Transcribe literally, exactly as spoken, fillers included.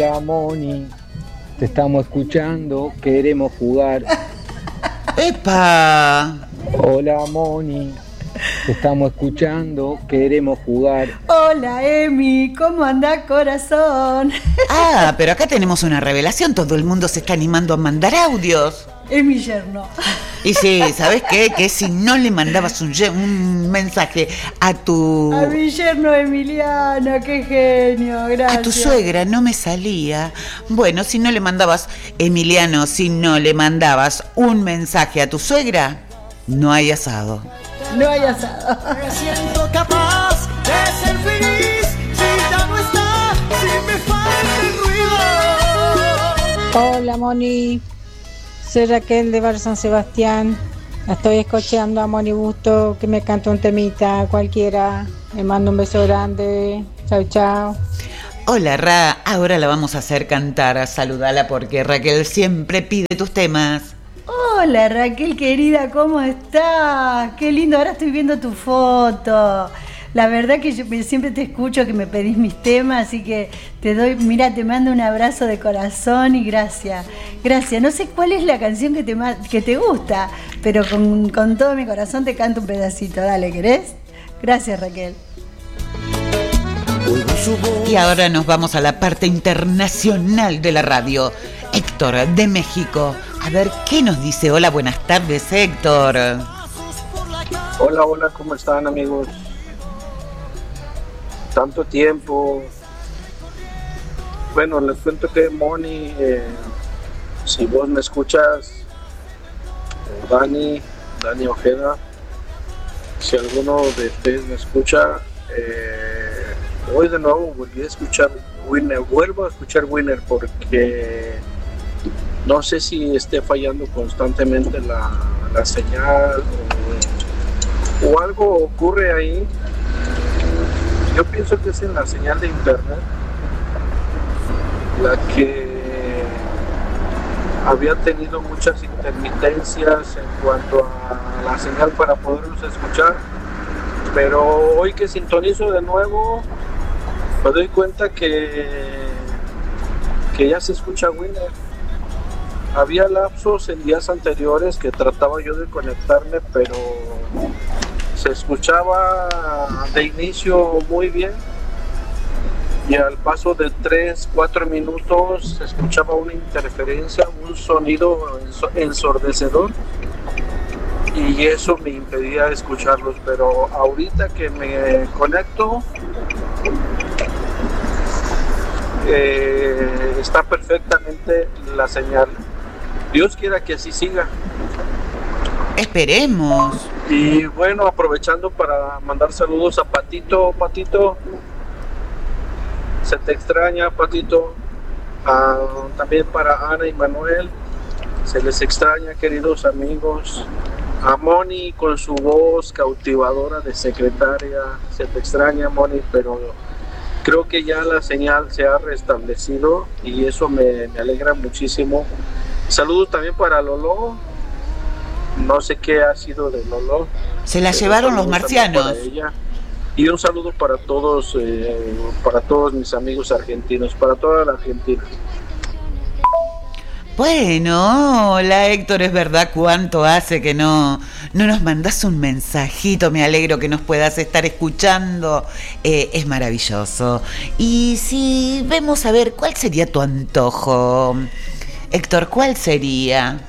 Hola Moni, te estamos escuchando, queremos jugar. ¡Epa! Hola Moni, te estamos escuchando, queremos jugar. Hola Emi, ¿cómo andás, corazón? Ah, pero acá tenemos una revelación, todo el mundo se está animando a mandar audios. Es mi yerno. Y sí, ¿sabes qué? Que si no le mandabas un, un mensaje a tu... A mi yerno Emiliano, qué genio, gracias. A tu suegra no me salía. Bueno, si no le mandabas, Emiliano, si no le mandabas un mensaje a tu suegra, no hay asado. No hay asado. Me siento capaz de ser feliz si ya no está, si me falta el ruido. Hola Moni, soy Raquel de Barrio San Sebastián. La estoy escuchando a Moni Busto que me canta un temita cualquiera. Le mando un beso grande. Chao, chao. Hola Ra, ahora la vamos a hacer cantar. Saludala porque Raquel siempre pide tus temas. Hola Raquel querida, ¿cómo estás? Qué lindo, ahora estoy viendo tu foto. La verdad que yo siempre te escucho que me pedís mis temas, así que te doy, mira, te mando un abrazo de corazón y gracias. Gracias. No sé cuál es la canción que te, que te gusta, pero con, con todo mi corazón te canto un pedacito. Dale, ¿querés? Gracias, Raquel. Y ahora nos vamos a la parte internacional de la radio. Héctor, de México. A ver, ¿qué nos dice? Hola, buenas tardes, Héctor. Hola, hola, ¿cómo están, amigos? Tanto tiempo. Bueno, les cuento que Moni, eh, si vos me escuchas, eh, Dani, Dani Ojeda, si alguno de ustedes me escucha, eh, hoy de nuevo volví a escuchar Winner, vuelvo a escuchar Winner porque no sé si esté fallando constantemente la, la señal o, o algo ocurre ahí. Yo pienso que es en la señal de internet la que había tenido muchas intermitencias en cuanto a la señal para poderlos escuchar, pero hoy que sintonizo de nuevo me doy cuenta que, que ya se escucha Winner. Había lapsos en días anteriores que trataba yo de conectarme, pero se escuchaba de inicio muy bien y al paso de tres, cuatro minutos se escuchaba una interferencia, un sonido ensordecedor y eso me impedía escucharlos, pero ahorita que me conecto eh, está perfectamente la señal. Dios quiera que así siga. Esperemos. Y bueno, aprovechando para mandar saludos a Patito, Patito, se te extraña, Patito. Ah, también para Ana y Manuel, se les extraña, queridos amigos. A Moni con su voz cautivadora de secretaria, se te extraña, Moni, pero creo que ya la señal se ha restablecido y eso me, me alegra muchísimo. Saludos también para Lolo. No sé qué ha sido de Lolo. Se la llevaron los marcianos. Y un saludo para todos, eh, para todos mis amigos argentinos, para toda la Argentina. Bueno, hola Héctor, es verdad cuánto hace que no, no nos mandás un mensajito, me alegro que nos puedas estar escuchando, eh, es maravilloso. Y si vemos a ver, ¿cuál sería tu antojo? Héctor, ¿cuál sería?